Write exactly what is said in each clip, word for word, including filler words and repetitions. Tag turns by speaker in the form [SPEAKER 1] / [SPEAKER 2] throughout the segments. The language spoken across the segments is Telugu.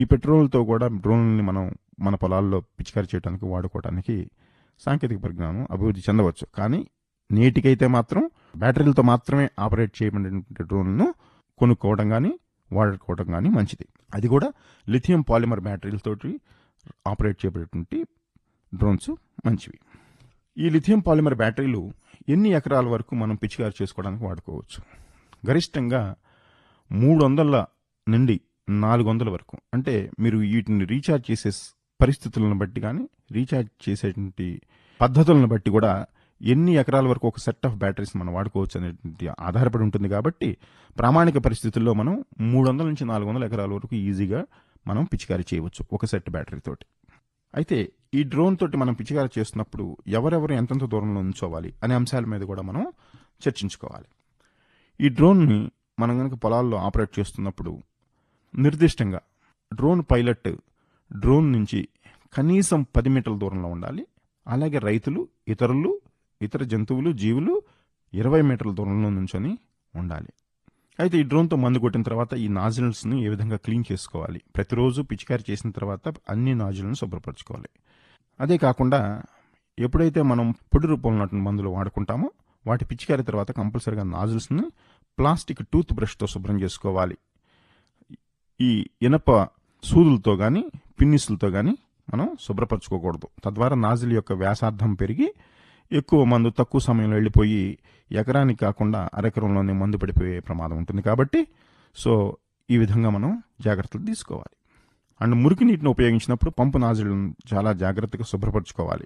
[SPEAKER 1] ఈ పెట్రోల్‌తో కూడా డ్రోన్‌ని మనం మన పొలాల్లో పిచికారీ చేయడానికి, వాడుకోవడానికి సాంకేతిక పరిజ్ఞానం అభివృద్ధి చెందవచ్చు. కానీ నేటికైతే మాత్రం బ్యాటరీలతో మాత్రమే ఆపరేట్ చేయబడినటువంటి డ్రోన్‌లను కొనుక్కోవడం గానీ, వాడుకోవడం గానీ మంచిది. అది కూడా లిథియం పాలిమర్ బ్యాటరీలతోటి ఆపరేట్ చేయబడేటువంటి డ్రోన్స్ మంచివి. ఈ లిథియం పాలిమర్ బ్యాటరీలు ఎన్ని ఎకరాల వరకు మనం పిచికారీ చేసుకోవడానికి వాడుకోవచ్చు? గరిష్టంగా మూడు వందల నుండి నాలుగు వందల వరకు. అంటే మీరు వీటిని రీఛార్జ్ చేసే పరిస్థితులను బట్టి కానీ, రీఛార్జ్ చేసేటువంటి పద్ధతులను బట్టి కూడా ఎన్ని ఎకరాల వరకు ఒక సెట్ ఆఫ్ బ్యాటరీస్ మనం వాడుకోవచ్చు అనేటువంటి ఆధారపడి ఉంటుంది. కాబట్టి ప్రామాణిక పరిస్థితుల్లో మనం మూడు వందల నుంచి నాలుగు వందల ఎకరాల వరకు ఈజీగా మనం పిచికారీ చేయవచ్చు ఒక సెట్ బ్యాటరీతోటి. అయితే ఈ డ్రోన్ తోటి మనం పిచికారీ చేస్తున్నప్పుడు ఎవరెవరు ఎంతెంత దూరంలో ఉంచోవాలి అనే అంశాల మీద కూడా మనం చర్చించుకోవాలి. ఈ డ్రోన్ని మనం కనుక పొలాల్లో ఆపరేట్ చేస్తున్నప్పుడు నిర్దిష్టంగా డ్రోన్ పైలట్ డ్రోన్ నుంచి కనీసం పది మీటర్ల దూరంలో ఉండాలి. అలాగే రైతులు, ఇతరులు, ఇతర జంతువులు, జీవులు ఇరవై మీటర్ల దూరంలో నుంచొని ఉండాలి. అయితే ఈ డ్రోన్తో మందు కొట్టిన తర్వాత ఈ నాజిల్స్ని ఏ విధంగా క్లీన్ చేసుకోవాలి? ప్రతిరోజు పిచికారీ చేసిన తర్వాత అన్ని నాజిల్ను శుభ్రపరచుకోవాలి. అదే కాకుండా ఎప్పుడైతే మనం పొడి రూపంలో ఉన్నటువంటి మందులు వాడుకుంటామో వాటి పిచికారీ తర్వాత కంపల్సరీగా నాజిల్స్ని ప్లాస్టిక్ టూత్ బ్రష్తో శుభ్రం చేసుకోవాలి. ఈ ఇనప సూదులతో కానీ, పిన్నిసులతో కానీ మనం శుభ్రపరచుకోకూడదు. తద్వారా నాజిల్ యొక్క వ్యాసార్థం పెరిగి ఎక్కువ మందు తక్కువ సమయంలో వెళ్ళిపోయి ఎకరానికి కాకుండా అరెకరంలోనే మందు పడిపోయే ప్రమాదం ఉంటుంది. కాబట్టి సో ఈ విధంగా మనం జాగ్రత్తలు తీసుకోవాలి. అండ్ మురికి నీటిని ఉపయోగించినప్పుడు పంపు నాజిల్ను చాలా జాగ్రత్తగా శుభ్రపరచుకోవాలి.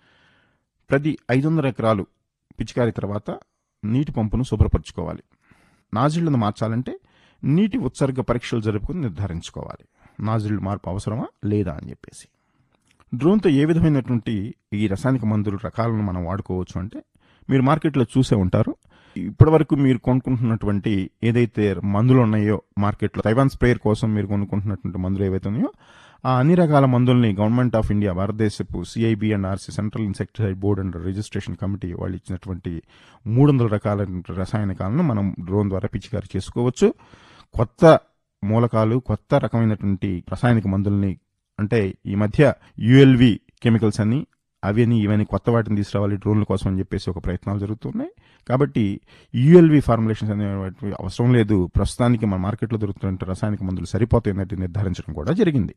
[SPEAKER 1] ప్రతి ఐదు వందల ఎకరాలు పిచికారీ తర్వాత నీటి పంపును శుభ్రపరచుకోవాలి. నాజిళ్లను మార్చాలంటే నీటి ఉత్సర్గ పరీక్షలు జరుపుకుని నిర్ధారించుకోవాలి. నాజిల్ మార్పు అవసరమా లేదా అని చెప్పేసి. డ్రోన్తో ఏ విధమైనటువంటి ఈ రసాయనిక మందుల రకాలను మనం వాడుకోవచ్చు అంటే, మీరు మార్కెట్లో చూసే ఉంటారు. ఇప్పటివరకు మీరు కొనుక్కుంటున్నటువంటి ఏదైతే మందులు ఉన్నాయో మార్కెట్లో, తైవాన్ స్ప్రేయర్ కోసం మీరు కొనుక్కుంటున్నటువంటి మందులు ఏవైతే ఉన్నాయో ఆ అన్ని రకాల మందుల్ని గవర్నమెంట్ ఆఫ్ ఇండియా, భారతదేశపు CIB and RC central insecticide board and registration committee వాళ్ళు ఇచ్చినటువంటి మూడు వందల రకాల రసాయనికాలను మనం డ్రోన్ ద్వారా పిచికారీ చేసుకోవచ్చు. కొత్త మూలకాలు, కొత్త రకమైనటువంటి రసాయనిక మందుల్ని, అంటే ఈ మధ్య యుఎల్వి కెమికల్స్ అని అవన్నీ ఇవన్నీ కొత్త వాటిని తీసుకురావాలి డ్రోన్ల కోసం అని చెప్పేసి ఒక ప్రయత్నాలు జరుగుతున్నాయి. కాబట్టి యుఎల్వి ఫార్ములేషన్స్ అనేవి అవసరం లేదు, ప్రస్తుతానికి మన మార్కెట్లో దొరుకుతున్న రసాయనిక మందులు సరిపోతాయి అనేది నిర్ధారించడం కూడా జరిగింది.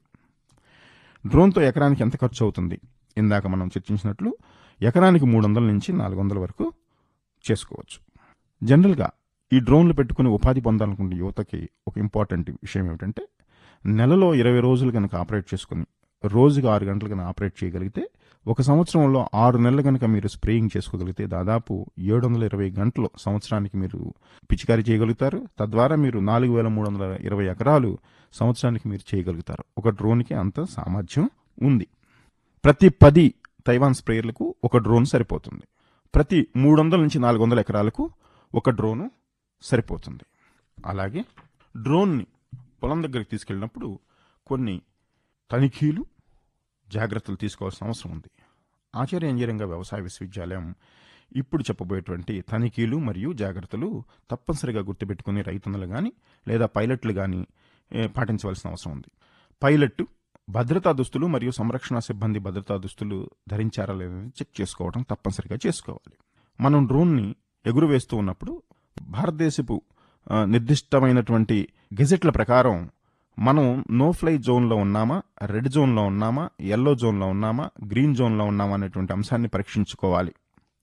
[SPEAKER 1] డ్రోన్తో ఎకరానికి ఎంత ఖర్చు అవుతుంది? ఇందాక మనం చర్చించినట్లు ఎకరానికి మూడు వందల నుంచి నాలుగు వందల వరకు చేసుకోవచ్చు. జనరల్గా ఈ డ్రోన్లు పెట్టుకుని ఉపాధి పొందాలనుకునే యువతకి ఒక ఇంపార్టెంట్ విషయం ఏమిటంటే, నెలలో ఇరవై రోజులు కనుక ఆపరేట్ చేసుకుని రోజుకి ఆరు గంటలు కనుక ఆపరేట్ చేయగలిగితే, ఒక సంవత్సరంలో ఆరు నెలలు కనుక మీరు స్ప్రేయింగ్ చేసుకోగలిగితే దాదాపు ఏడు వందల ఇరవై గంటలు సంవత్సరానికి మీరు పిచికారీ చేయగలుగుతారు. తద్వారా మీరు నాలుగు వేల మూడు వందల ఇరవై ఎకరాలు సంవత్సరానికి మీరు చేయగలుగుతారు. ఒక డ్రోన్కి అంత సామర్థ్యం ఉంది. ప్రతి పది తైవాన్ స్ప్రేయర్లకు ఒక డ్రోన్ సరిపోతుంది. ప్రతి మూడు వందల నుంచి నాలుగు వందల ఎకరాలకు ఒక డ్రోను సరిపోతుంది. అలాగే డ్రోన్ని పొలం దగ్గరికి తీసుకెళ్ళినప్పుడు కొన్ని తనిఖీలు, జాగ్రత్తలు తీసుకోవాల్సిన అవసరం ఉంది. ఆచార్య ఇంజనీరింగ్ వ్యవసాయ విశ్వవిద్యాలయం ఇప్పుడు చెప్పబోయేటువంటి తనిఖీలు మరియు జాగ్రత్తలు తప్పనిసరిగా గుర్తుపెట్టుకుని రైతన్నలు కానీ లేదా పైలట్లు కానీ పాటించవలసిన అవసరం ఉంది. పైలట్ భద్రతా దుస్తులు మరియు సంరక్షణ సిబ్బంది భద్రతా దుస్తులు ధరించారా లేదని చెక్ చేసుకోవడం తప్పనిసరిగా చేసుకోవాలి. మనం డ్రోన్ని ఎగురవేస్తూ ఉన్నప్పుడు భారతదేశపు నిర్దిష్టమైనటువంటి గెజెట్ల ప్రకారం మనం నో ఫ్లై జోన్లో ఉన్నామా, రెడ్ జోన్లో ఉన్నామా, ఎల్లో జోన్లో ఉన్నామా, గ్రీన్ జోన్లో ఉన్నామా అనేటువంటి అంశాన్ని పరీక్షించుకోవాలి.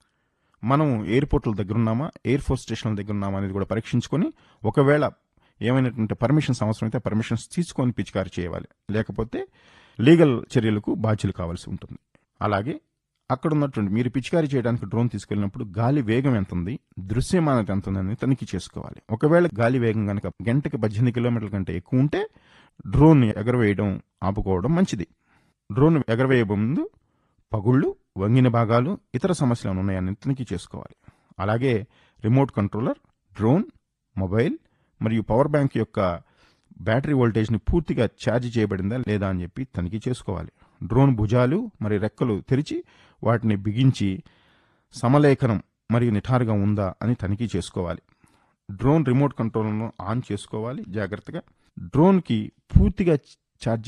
[SPEAKER 1] మనం ఎయిర్పోర్ట్ల దగ్గర ఉన్నామా, ఎయిర్ ఫోర్స్ స్టేషన్ల దగ్గర ఉన్నామా అనేది కూడా పరీక్షించుకొని, ఒకవేళ ఏమైనటువంటి పర్మిషన్స్ అవసరమైతే పర్మిషన్స్ తీసుకొని పిచికారీ చేయాలి. లేకపోతే లీగల్ చర్యలకు బాధ్యులు కావాల్సి ఉంటుంది. అలాగే అక్కడ ఉన్నటువంటి మీరు పిచికారీ చేయడానికి డ్రోన్ తీసుకెళ్ళినప్పుడు గాలి వేగం ఎంత ఉంది, దృశ్యమానత ఎంత ఉందని తనిఖీ చేసుకోవాలి. ఒకవేళ గాలి వేగం కనుక గంటకి పద్దెనిమిది కిలోమీటర్ల కంటే ఎక్కువ ఉంటే డ్రోన్ ఎగరవేయడం ఆపుకోవడం మంచిది. డ్రోన్ ఎగరవేయ ముందు పగుళ్ళు, వంగిన భాగాలు, ఇతర సమస్యలు ఉన్నాయని తనిఖీ చేసుకోవాలి. అలాగే రిమోట్ కంట్రోలర్, డ్రోన్, మొబైల్ మరియు పవర్ బ్యాంక్ యొక్క బ్యాటరీ వోల్టేజ్ని పూర్తిగా ఛార్జ్ చేయబడిందా లేదా అని చెప్పి తనిఖీ చేసుకోవాలి. డ్రోన్ భుజాలు మరియు రెక్కలు తెరిచి వాటిని బిగించి సమలేఖనం మరియు నిఠారుగా ఉందా అని తనిఖీ చేసుకోవాలి. డ్రోన్ రిమోట్ కంట్రోల్ను ఆన్ చేసుకోవాలి జాగ్రత్తగా. డ్రోన్కి పూర్తిగా ఛార్జ్